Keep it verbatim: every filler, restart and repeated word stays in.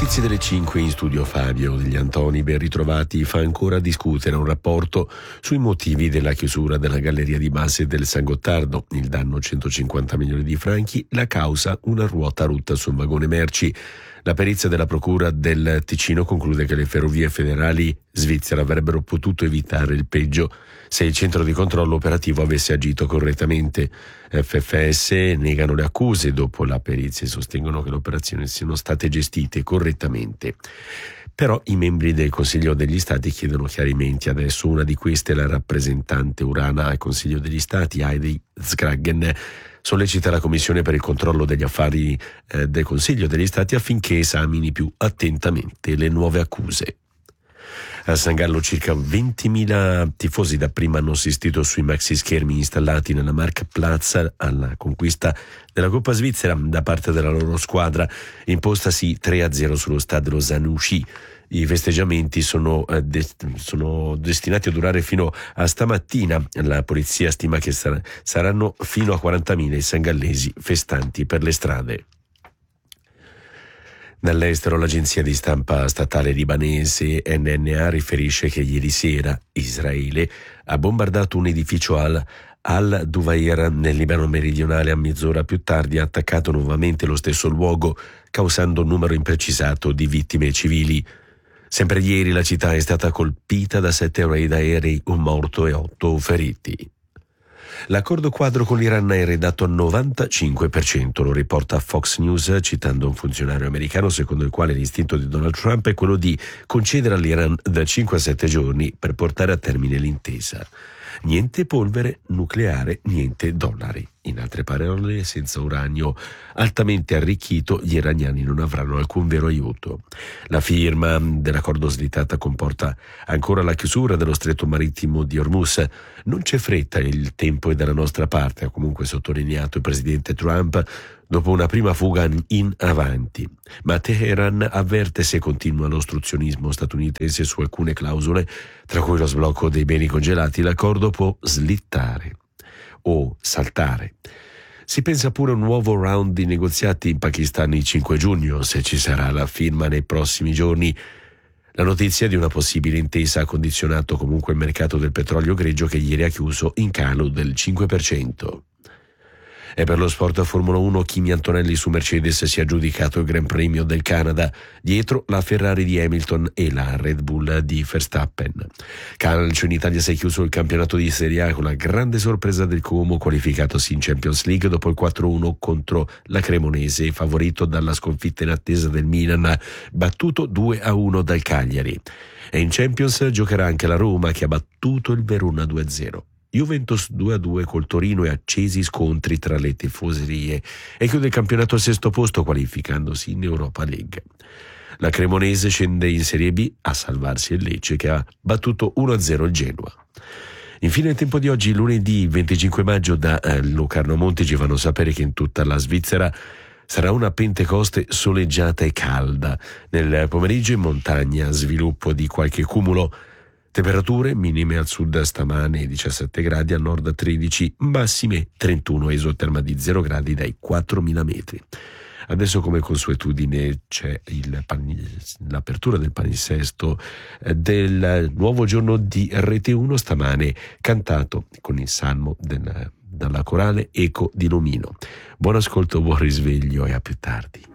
notizie delle cinque in studio Fabio degli Antoni, ben ritrovati. Fa ancora discutere un rapporto sui motivi della chiusura della galleria di base del San Gottardo. Il danno centocinquanta milioni di franchi, la causa una ruota rotta su un vagone merci. La perizia della Procura del Ticino conclude che le ferrovie federali svizzere avrebbero potuto evitare il peggio se il centro di controllo operativo avesse agito correttamente. F F S negano le accuse dopo la perizia e sostengono che le operazioni siano state gestite correttamente. Però i membri del Consiglio degli Stati chiedono chiarimenti. Adesso una di queste, la rappresentante urana al Consiglio degli Stati, Heidi Skragen, sollecita la Commissione per il controllo degli affari eh, del Consiglio degli Stati affinché esamini più attentamente le nuove accuse. A San Gallo circa ventimila tifosi dapprima hanno assistito sui maxi schermi installati nella Marktplatz alla conquista della Coppa Svizzera da parte della loro squadra, impostasi tre a zero sullo Stade Lausanne-Ouchy. I festeggiamenti sono, eh, de- sono destinati a durare fino a stamattina. La polizia stima che sar- saranno fino a quarantamila i sangallesi festanti per le strade. Dall'estero, l'agenzia di stampa statale libanese N N A riferisce che ieri sera Israele ha bombardato un edificio al Al-Duwair nel Libano meridionale. A mezz'ora più tardi ha attaccato nuovamente lo stesso luogo, causando un numero imprecisato di vittime civili. Sempre ieri la città è stata colpita da sette raid aerei, un morto e otto feriti. L'accordo quadro con l'Iran è redatto al novantacinque per cento, lo riporta Fox News citando un funzionario americano secondo il quale l'istinto di Donald Trump è quello di concedere all'Iran da cinque a sette giorni per portare a termine l'intesa. Niente polvere nucleare, niente dollari. In altre parole, senza uranio altamente arricchito, gli iraniani non avranno alcun vero aiuto. La firma dell'accordo slittata comporta ancora la chiusura dello stretto marittimo di Hormuz. Non c'è fretta, il tempo è dalla nostra parte, ha comunque sottolineato il presidente Trump dopo una prima fuga in avanti. Ma Teheran avverte, se continua l'ostruzionismo statunitense su alcune clausole, tra cui lo sblocco dei beni congelati, l'accordo può slittare o saltare. Si pensa pure a un nuovo round di negoziati in Pakistan il cinque giugno, se ci sarà la firma nei prossimi giorni. La notizia di una possibile intesa ha condizionato comunque il mercato del petrolio greggio, che ieri ha chiuso in calo del cinque per cento. E per lo sport a Formula uno, Kimi Antonelli su Mercedes si è aggiudicato il Gran Premio del Canada, dietro la Ferrari di Hamilton e la Red Bull di Verstappen. Calcio, in Italia si è chiuso il campionato di Serie A con la grande sorpresa del Como, qualificatosi in Champions League dopo il quattro a uno contro la Cremonese, favorito dalla sconfitta in attesa del Milan, battuto due a uno dal Cagliari. E in Champions giocherà anche la Roma, che ha battuto il Verona due a zero. Juventus due a due col Torino e accesi scontri tra le tifoserie, e chiude il campionato al sesto posto qualificandosi in Europa League. La Cremonese scende in Serie B a salvarsi il Lecce, che ha battuto uno a zero il Genoa. Infine il tempo di oggi, lunedì venticinque maggio, da eh, Locarno Monti ci fanno sapere che in tutta la Svizzera sarà una Pentecoste soleggiata e calda. Nel pomeriggio in montagna sviluppo di qualche cumulo. Temperature minime al sud stamane diciassette gradi, al nord tredici, massime trentuno, esoterma di zero gradi dai quattromila metri. Adesso, come consuetudine, c'è il pan, l'apertura del palinsesto del nuovo giorno di R T uno, stamane cantato con il salmo del, dalla corale Eco di Nomino. Buon ascolto, buon risveglio e a più tardi.